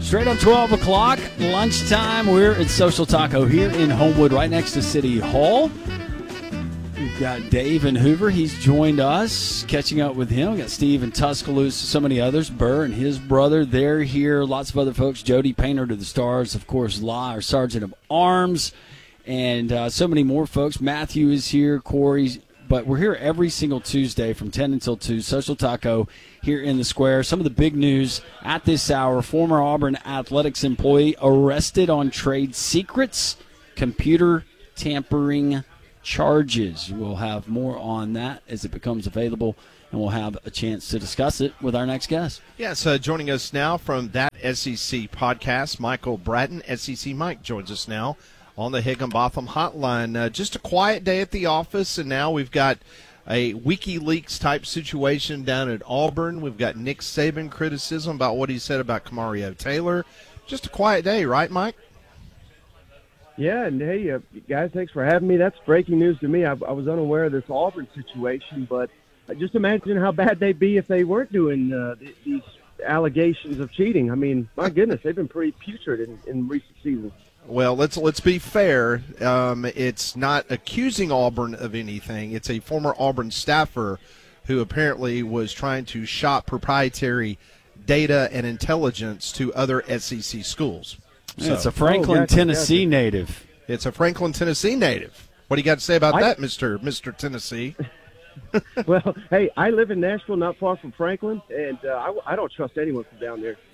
Straight up 12 o'clock, lunchtime. We're at Social Taco here in Homewood, right next to City Hall. We've got Dave in Hoover. He's joined us, catching up with him. We've got Steve in Tuscaloosa, so many others. Burr and his brother, they're here. Lots of other folks. Jody, painter to the stars. Of course, La, our sergeant of arms. And so many more folks. Matthew is here, Corey. But we're here every single Tuesday from 10 until 2, Social Taco here in the square. Some of the big news at this hour: former Auburn athletics employee arrested on trade secrets, computer tampering charges. We'll have more on that as it becomes available, and we'll have a chance to discuss it with our next guest. Yes, joining us now from That SEC podcast, Michael Bratton. SEC Mike joins us now on the Higginbotham hotline. Just a quiet day at the office, and now we've got a WikiLeaks-type situation down at Auburn. We've got Nick Saban criticism about what he said about Kamario Taylor. Just a quiet day, right, Mike? Yeah, and hey, guys, thanks for having me. That's breaking news to me. I was unaware of this Auburn situation, but just imagine how bad they'd be if they weren't doing these allegations of cheating. I mean, my goodness, they've been pretty putrid in recent seasons. Well, let's be fair. It's not accusing Auburn of anything. It's a former Auburn staffer who apparently was trying to shop proprietary data and intelligence to other SEC schools. So, it's a Franklin, Tennessee native. It's a Franklin, Tennessee native. What do you got to say about that, Mr. Tennessee? Well, hey, I live in Nashville, not far from Franklin, and I don't trust anyone from down there.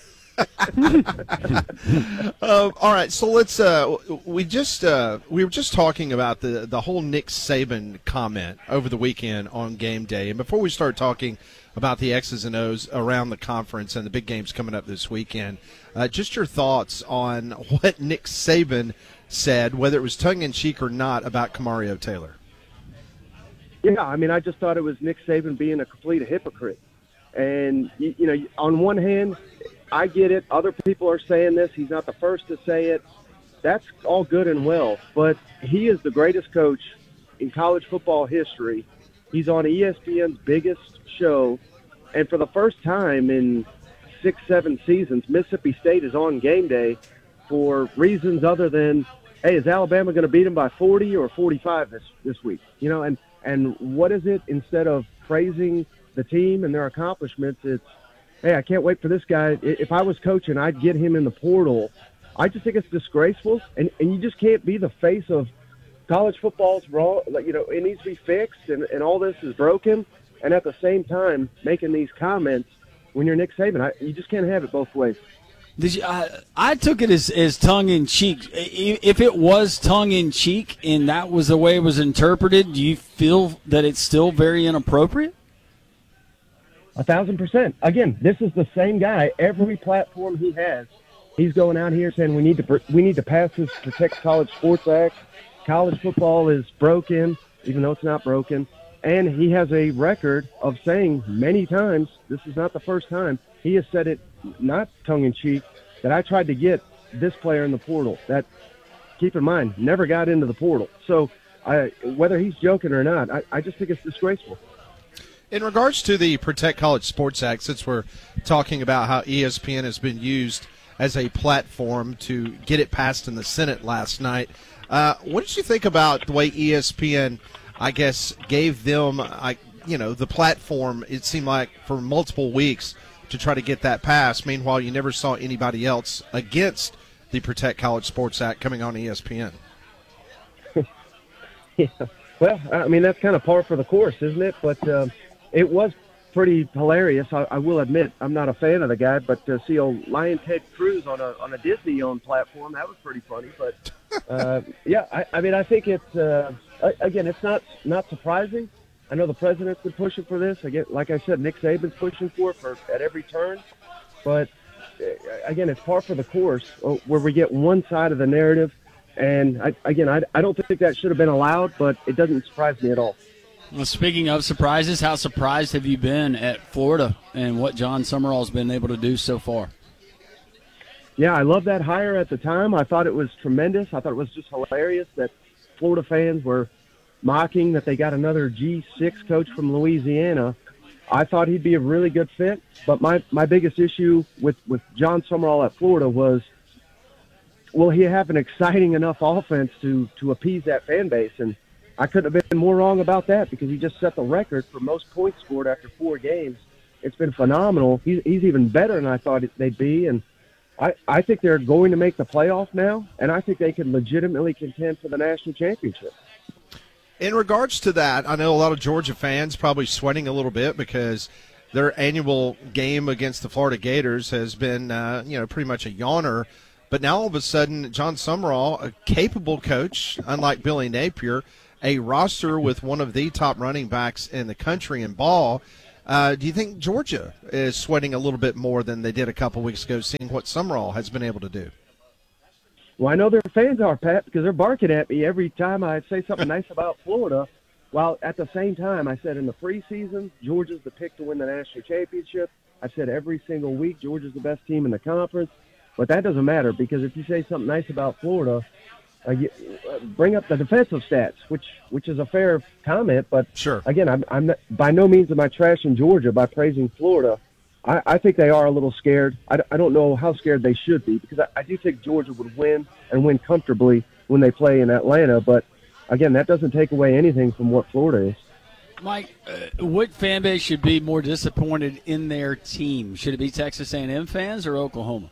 All right, so let's. We were just talking about the whole Nick Saban comment over the weekend on game day, and before we start talking about the X's and O's around the conference and the big games coming up this weekend, just your thoughts on what Nick Saban said, whether it was tongue in cheek or not, about Kamario Taylor. Yeah, I mean, I just thought it was Nick Saban being a complete hypocrite, and you know, on one hand, I get it. Other people are saying this. He's not the first to say it. That's all good and well. But he is the greatest coach in college football history. He's on ESPN's biggest show. And for the first time in 6-7 seasons, Mississippi State is on game day for reasons other than, hey, is Alabama going to beat them by 40 or 45 this week? You know, and what is it? Instead of praising the team and their accomplishments, it's, hey, I can't wait for this guy. If I was coaching, I'd get him in the portal. I just think it's disgraceful, and you just can't be the face of college football's wrong. You know, it needs to be fixed, and all this is broken, and at the same time making these comments when you're Nick Saban. You just can't have it both ways. I took it as tongue-in-cheek. If it was tongue-in-cheek and that was the way it was interpreted, do you feel that it's still very inappropriate? 1,000%. Again, this is the same guy. Every platform he has, he's going out here saying we need to pass this Protect College Sports Act. College football is broken, even though it's not broken. And he has a record of saying many times, this is not the first time, he has said it, not tongue-in-cheek, that I tried to get this player in the portal. That, keep in mind, never got into the portal. So whether he's joking or not, I just think it's disgraceful. In regards to the Protect College Sports Act, since we're talking about how ESPN has been used as a platform to get it passed in the Senate last night, what did you think about the way ESPN, I guess, gave them, the platform, it seemed like, for multiple weeks to try to get that passed? Meanwhile, you never saw anybody else against the Protect College Sports Act coming on ESPN. Yeah. Well, I mean, that's kind of par for the course, isn't it? But it was pretty hilarious. I will admit, I'm not a fan of the guy, but to see old Lion Ted Cruz on a Disney-owned platform, that was pretty funny. But yeah, I mean, I think it's again, it's not surprising. I know the president's been pushing for this. Again, like I said, Nick Saban's pushing for it at every turn. But again, it's par for the course where we get one side of the narrative. And I don't think that should have been allowed, but it doesn't surprise me at all. Well, speaking of surprises, how surprised have you been at Florida and what John Summerall's been able to do so far? Yeah, I love that hire at the time. I thought it was tremendous. I thought it was just hilarious that Florida fans were mocking that they got another G6 coach from Louisiana. I thought he'd be a really good fit. But my biggest issue with John Summerall at Florida was, will he have an exciting enough offense to appease that fan base? And I couldn't have been more wrong about that, because he just set the record for most points scored after 4 games. It's been phenomenal. He's even better than I thought they'd be. And I think they're going to make the playoff now, and I think they can legitimately contend for the national championship. In regards to that, I know a lot of Georgia fans probably sweating a little bit because their annual game against the Florida Gators has been, pretty much a yawner. But now all of a sudden, John Summerall, a capable coach, unlike Billy Napier, a roster with one of the top running backs in the country in ball. Do you think Georgia is sweating a little bit more than they did a couple weeks ago, seeing what Summerall has been able to do? Well, I know their fans are, Pat, because they're barking at me every time I say something nice about Florida. While at the same time, I said in the preseason, Georgia's the pick to win the national championship. I said every single week, Georgia's the best team in the conference. But that doesn't matter, because if you say something nice about Florida, bring up the defensive stats, which is a fair comment. But sure, again, I'm not, by no means am I trashing Georgia by praising Florida. I think they are a little scared. I don't know how scared they should be, because I do think Georgia would win, and win comfortably, when they play in Atlanta. But again, that doesn't take away anything from what Florida is. Mike, what fan base should be more disappointed in their team? Should it be Texas A&M fans or Oklahoma?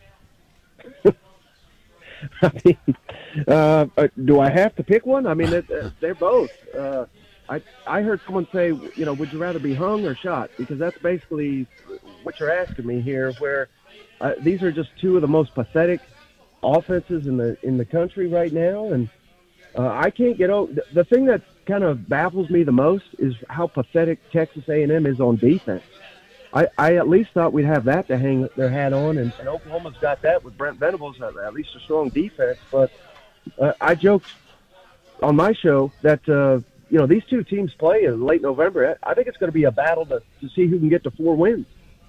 I mean, do I have to pick one? I mean, they're both. I heard someone say, would you rather be hung or shot? Because that's basically what you're asking me here, where these are just two of the most pathetic offenses in the country right now. And I can't get over – the thing that kind of baffles me the most is how pathetic Texas A&M is on defense. I at least thought we'd have that to hang their hat on, and Oklahoma's got that with Brent Venables, at least a strong defense. But I joked on my show that these two teams play in late November. I think it's going to be a battle to see who can get to 4 wins.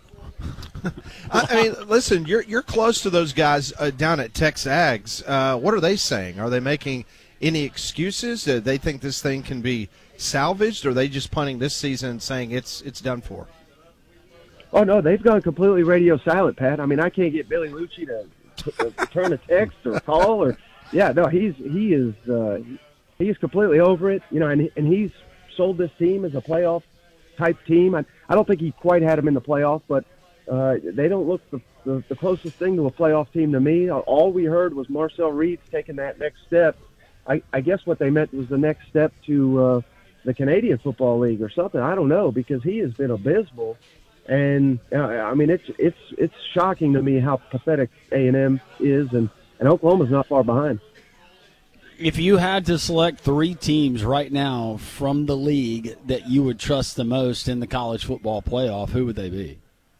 I mean, listen, you're close to those guys down at Tex Ags. What are they saying? Are they making any excuses? Do they think this thing can be salvaged, or are they just punting this season and saying it's done for? Oh, no, they've gone completely radio silent, Pat. I mean, I can't get Billy Lucci to return a text or a call. He is completely over it, and he's sold this team as a playoff-type team. I don't think he quite had him in the playoff, but they don't look the closest thing to a playoff team to me. All we heard was Marcel Reed's taking that next step. I guess what they meant was the next step to the Canadian Football League or something. I don't know, because he has been abysmal. And I mean, it's shocking to me how pathetic A&M is, and Oklahoma's not far behind. If you had to select 3 teams right now from the league that you would trust the most in the college football playoff, who would they be?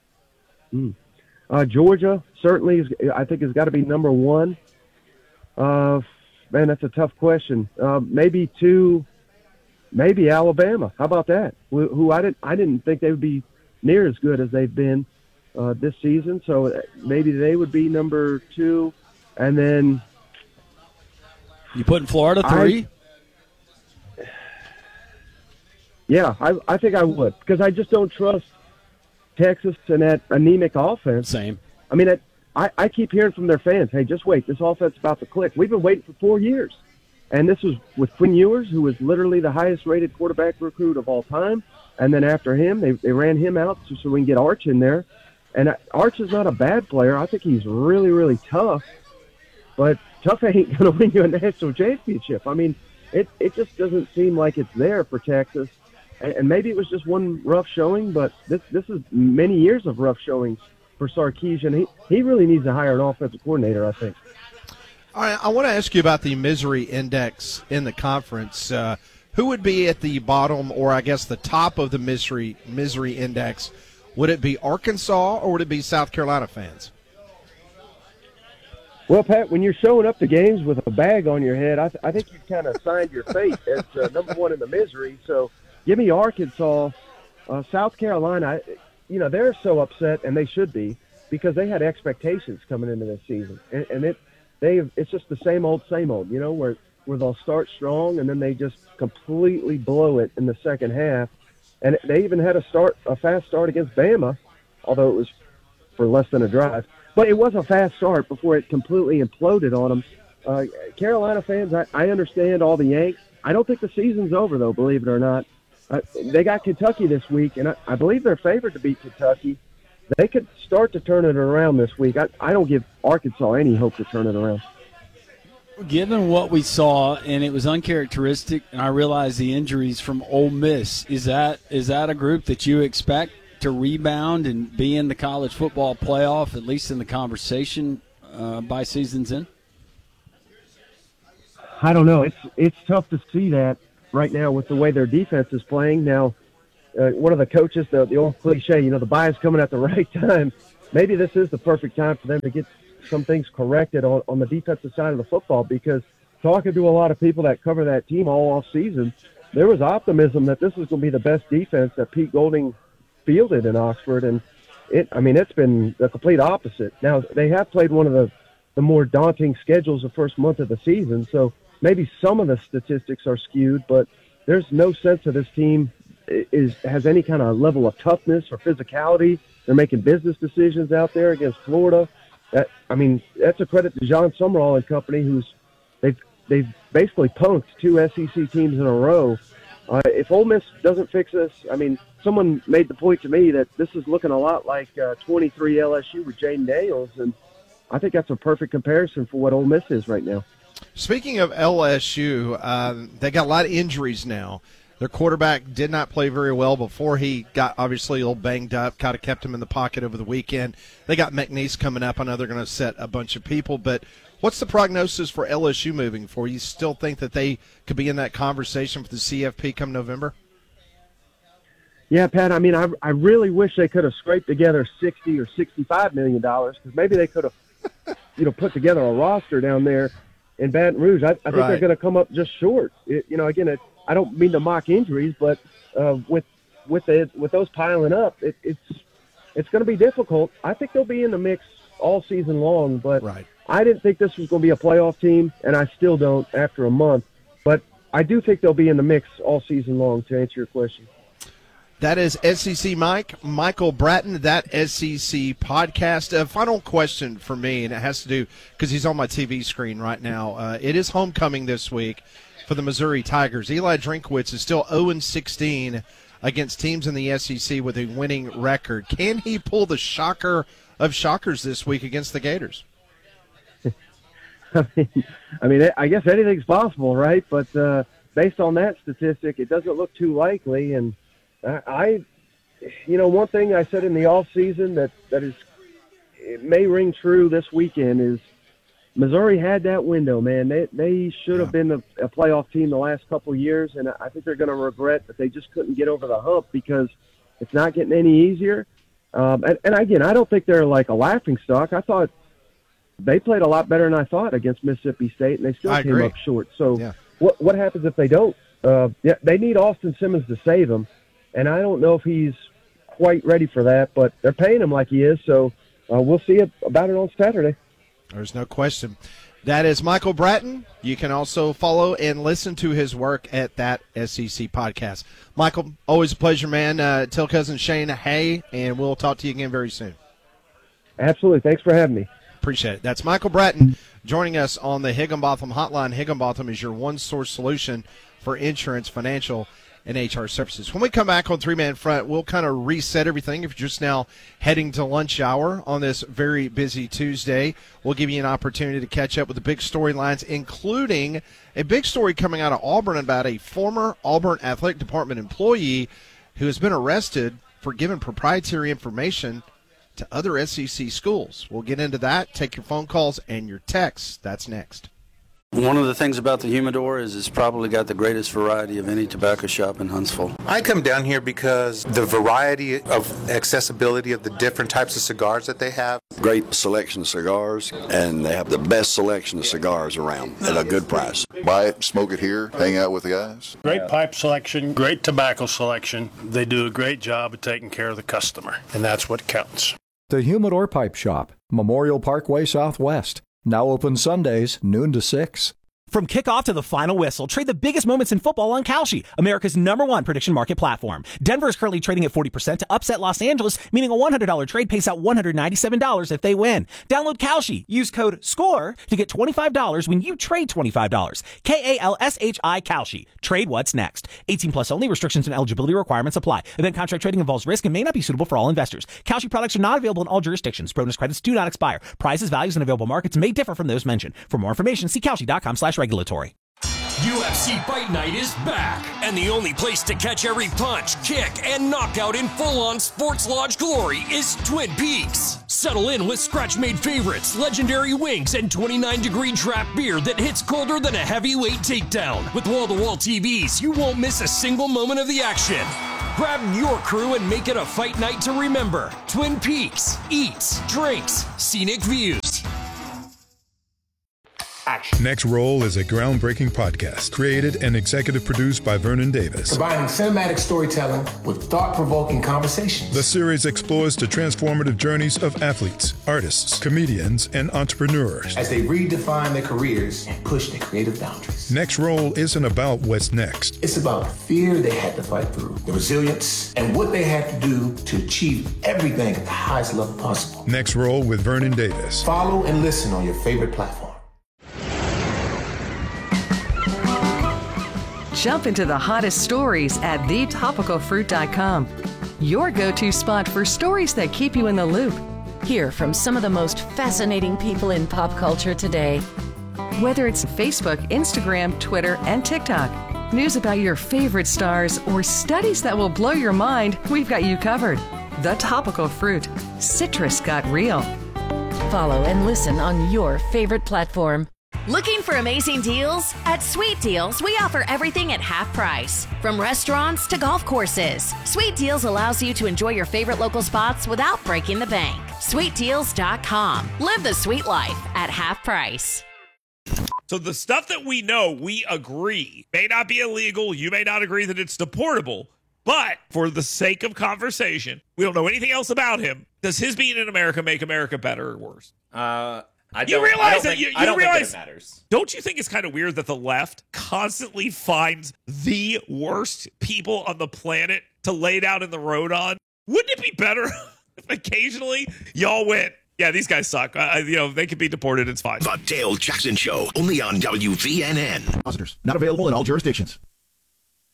Georgia certainly I think has got to be number 1. Man, that's a tough question. Maybe 2, maybe Alabama. How about that? Who I didn't think they would be near as good as they've been this season. So maybe they would be number 2. And then you putting Florida 3? I think I would, because I just don't trust Texas and that anemic offense. Same. I mean, I keep hearing from their fans, hey, just wait, this offense is about to click. We've been waiting for 4 years. And this was with Quinn Ewers, who was literally the highest-rated quarterback recruit of all time. And then after him, they ran him out so we can get Arch in there. And Arch is not a bad player. I think he's really, really tough. But tough ain't going to win you a national championship. I mean, it just doesn't seem like it's there for Texas. And maybe it was just one rough showing, but this is many years of rough showings for Sarkisian. He really needs to hire an offensive coordinator, I think. All right, I want to ask you about the misery index in the conference. Who would be at the bottom, or I guess the top of the misery index? Would it be Arkansas, or would it be South Carolina fans? Well, Pat, when you're showing up to games with a bag on your head, I think you've kind of signed your fate as number 1 in the misery. So give me Arkansas. South Carolina, they're so upset, and they should be, because they had expectations coming into this season. And it's just the same old, where they'll start strong and then they just completely blow it in the second half. And they even had a fast start against Bama, although it was for less than a drive. But it was a fast start before it completely imploded on them. Carolina fans, I understand all the Yanks. I don't think the season's over, though, believe it or not. They got Kentucky this week, and I believe they're favored to beat Kentucky. They could start to turn it around this week. I don't give Arkansas any hope to turn it around. Given what we saw, and it was uncharacteristic, and I realize the injuries from Ole Miss, is that a group that you expect to rebound and be in the college football playoff, at least in the conversation by season's end? I don't know. It's tough to see that right now with the way their defense is playing. Now, one of the coaches, the old cliche, the bye's coming at the right time. Maybe this is the perfect time for them to get some things corrected on the defensive side of the football, because talking to a lot of people that cover that team all off season, there was optimism that this was going to be the best defense that Pete Golding fielded in Oxford, and it's been the complete opposite. Now, they have played one of the more daunting schedules the first month of the season, so maybe some of the statistics are skewed, but there's no sense of this team has any kind of level of toughness or physicality. They're making business decisions out there against Florida. That's a credit to John Summerall and company, they've basically punked two SEC teams in a row. If Ole Miss doesn't fix this, someone made the point to me that this is looking a lot like 23 LSU with Jaden Daniels, and I think that's a perfect comparison for what Ole Miss is right now. Speaking of LSU, they got a lot of injuries now. Their quarterback did not play very well before he got obviously a little banged up, kind of kept him in the pocket over the weekend. They got McNeese coming up. I know they're going to set a bunch of people, but what's the prognosis for LSU moving forward? You still think that they could be in that conversation for the CFP come November? Yeah, Pat, I really wish they could have scraped together $60 or $65 million, because maybe they could have put together a roster down there in Baton Rouge. I think they're going to come up just short. I don't mean to mock injuries, but with those piling up, it's going to be difficult. I think they'll be in the mix all season long, but I didn't think this was going to be a playoff team, and I still don't after a month. But I do think they'll be in the mix all season long, to answer your question. That is SEC Michael Bratton, that SEC podcast. A final question for me, and it has to do, because he's on my TV screen right now. It is homecoming this week for the Missouri Tigers. Eli Drinkwitz is still 0-16 against teams in the SEC with a winning record. Can he pull the shocker of shockers this week against the Gators? I guess anything's possible, right? But based on that statistic, it doesn't look too likely. And one thing I said in the off season that it may ring true this weekend is Missouri had that window, man. They should have been a playoff team the last couple of years, and I think they're going to regret that they just couldn't get over the hump, because it's not getting any easier. And again, I don't think they're like a laughingstock. I thought they played a lot better than I thought against Mississippi State, and they still came up short. So what happens if they don't? They need Austin Simmons to save them, and I don't know if he's quite ready for that, but they're paying him like he is, so we'll see about it on Saturday. There's no question. That is Michael Bratton. You can also follow and listen to his work at that SEC podcast. Michael, always a pleasure, man. Tell Cousin Shane hey, and we'll talk to you again very soon. Absolutely. Thanks for having me. Appreciate it. That's Michael Bratton joining us on the Higginbotham Hotline. Higginbotham is your one-source solution for insurance, financial, and HR services. When we come back on Three Man Front, we'll kind of reset everything. If you're just now heading to lunch hour on this very busy Tuesday, we'll give you an opportunity to catch up with the big storylines, including a big story coming out of Auburn about a former Auburn Athletic Department employee who has been arrested for giving proprietary information to other SEC schools. We'll get into that, take your phone calls and your texts. That's next. One of the things about the Humidor is it's probably got the greatest variety of any tobacco shop in Huntsville. I come down here because the variety of accessibility of the different types of cigars that they have. Great selection of cigars, and they have the best selection of cigars around at a good price. Buy it, smoke it here, hang out with the guys. Great pipe selection, great tobacco selection. They do a great job of taking care of the customer, and that's what counts. The Humidor Pipe Shop, Memorial Parkway Southwest. Now open Sundays, noon to 6. From kickoff to the final whistle, trade the biggest moments in football on Kalshi, America's #1 prediction market platform. Denver is currently trading at 40% to upset Los Angeles, meaning a $100 trade pays out $197 if they win. Download Kalshi. Use code SCORE to get $25 when you trade $25. KALSHI Kalshi. Trade what's next. 18 plus only. Restrictions and eligibility requirements apply. Event contract trading involves risk and may not be suitable for all investors. Kalshi products are not available in all jurisdictions. Bonus credits do not expire. Prices, values, and available markets may differ from those mentioned. For more information, see Kalshi.com/regulatory. UFC Fight Night is back, and the only place to catch every punch, kick, and knockout in full-on Sports Lodge glory is Twin Peaks. Settle in with scratch-made favorites, legendary wings, and 29-degree draft beer that hits colder than a heavyweight takedown. With wall-to-wall TVs, you won't miss a single moment of the action. Grab your crew and make it a fight night to remember. Twin Peaks. Eats, drinks, scenic views. Action. Next Roll is a groundbreaking podcast created and executive produced by Vernon Davis. Combining cinematic storytelling with thought-provoking conversations. The series explores the transformative journeys of athletes, artists, comedians, and entrepreneurs as they redefine their careers and push their creative boundaries. Next Roll isn't about what's next. It's about the fear they had to fight through, the resilience, and what they had to do to achieve everything at the highest level possible. Next Roll with Vernon Davis. Follow and listen on your favorite platform. Jump into the hottest stories at thetopicalfruit.com. Your go-to spot for stories that keep you in the loop. Hear from some of the most fascinating people in pop culture today. Whether it's Facebook, Instagram, Twitter, and TikTok, news about your favorite stars, or studies that will blow your mind, we've got you covered. The Topical Fruit. Citrus got real. Follow and listen on your favorite platform. Looking for amazing deals? At Sweet Deals, we offer everything at half price. From restaurants to golf courses, Sweet Deals allows you to enjoy your favorite local spots without breaking the bank. SweetDeals.com. Live the sweet life at half price. So the stuff that we know, we agree, may not be illegal. You may not agree that it's deportable. But for the sake of conversation, we don't know anything else about him. Does his being in America make America better or worse? You realize that it matters. Don't you think it's kind of weird that the left constantly finds the worst people on the planet to lay down in the road on? Wouldn't it be better if occasionally y'all went, yeah, these guys suck. They could be deported. It's fine. The Dale Jackson Show, only on WVNN. Not available in all jurisdictions.